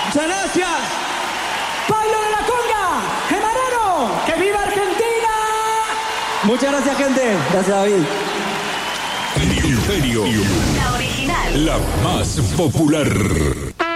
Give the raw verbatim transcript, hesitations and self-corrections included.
Muchas gracias. Pablo de la Conga, Gemarano, ¡que viva Argentina! Muchas gracias, gente. Gracias, David. El Imperio. La original. La más popular.